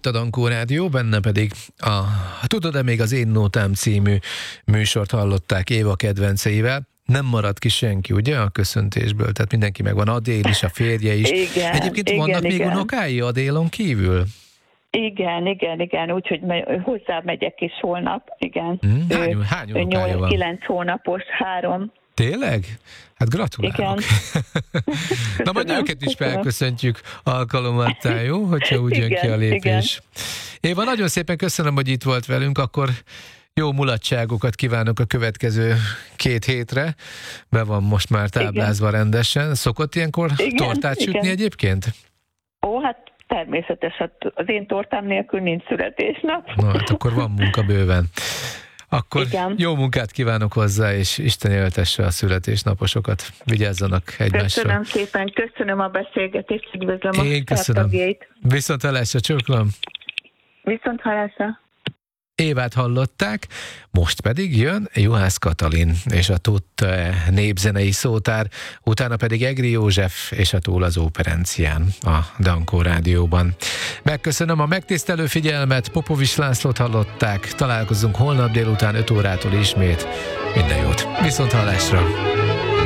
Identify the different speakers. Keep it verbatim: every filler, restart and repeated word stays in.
Speaker 1: itt a Dankó Rádió, benne pedig a Tudod-e még az Én Nótám című műsort hallották Éva kedvenceivel. Nem maradt ki senki, ugye, a köszöntésből, tehát mindenki megvan, Adél is, a férje is.
Speaker 2: Igen,
Speaker 1: Egyébként
Speaker 2: igen,
Speaker 1: vannak
Speaker 2: igen.
Speaker 1: még unokái Adélon kívül?
Speaker 2: Igen, igen, igen, úgyhogy hozzá megyek is holnap, igen.
Speaker 1: Hmm, hány, hány unokája van?
Speaker 2: nyolc-kilenc hónapos, három.
Speaker 1: Tényleg? Hát gratulálok.
Speaker 2: Igen.
Speaker 1: Na majd őket is felköszöntjük alkalomattán, jó? Hogyha úgy jön
Speaker 2: Igen,
Speaker 1: ki a lépés.
Speaker 2: igen.
Speaker 1: Éva, nagyon szépen köszönöm, hogy itt volt velünk, akkor jó mulatságokat kívánok a következő két hétre. Be van most már táblázva igen. rendesen. Szokott ilyenkor igen, tortát sütni igen. egyébként?
Speaker 2: Ó, hát természetesen az én tortám nélkül nincs születésnap.
Speaker 1: Na, hát akkor van munka bőven. Akkor
Speaker 2: igen.
Speaker 1: jó munkát kívánok hozzá, és Isten éltesse a születésnaposokat. Vigyázzanak egymásra.
Speaker 2: Köszönöm szépen, köszönöm a beszélgetést, üdvözlöm
Speaker 1: Én
Speaker 2: a tagjait.
Speaker 1: Viszont hallásra, csókolom.
Speaker 2: Viszont hallásra.
Speaker 1: Évát hallották, most pedig jön Juhász Katalin és a Tutt népzenei szótár, utána pedig Egri József és a Túl az Óperencián a Dankó Rádióban. Megköszönöm a megtisztelő figyelmet, Popovics Lászlót hallották, találkozunk holnap délután öt órától ismét. Minden jót, viszont hallásra!